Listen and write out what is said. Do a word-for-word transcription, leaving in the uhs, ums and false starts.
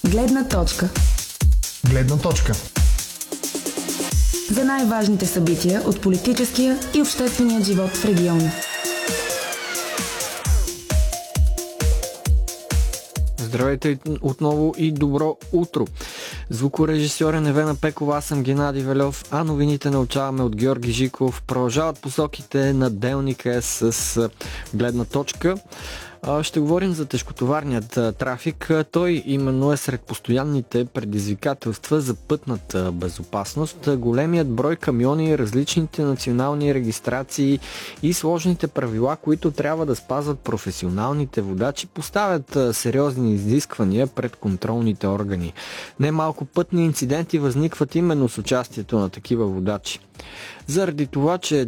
Гледна точка. Гледна точка. За най-важните събития от политическия и обществения живот в региона. Здравейте отново и добро утро. Звукорежисьор е Невена Пекова, аз съм Геннади Велев, а новините научаваме от Георги Жиков. Продължават посоките на Делника с гледна точка. Ще говорим за тежкотоварният трафик. Той именно е сред постоянните предизвикателства за пътната безопасност. Големият брой камиони, различните национални регистрации и сложните правила, които трябва да спазват професионалните водачи, поставят сериозни изисквания пред контролните органи. Немалко пътни инциденти възникват именно с участието на такива водачи. Заради това, че